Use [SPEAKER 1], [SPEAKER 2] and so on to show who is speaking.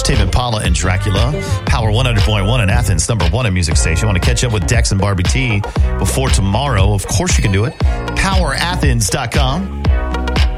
[SPEAKER 1] Tame Impala and Dracula. Power 100.1 in Athens, number one in music station. Want to catch up with Dex and Barbie T before tomorrow? Of course you can do it. PowerAthens.com.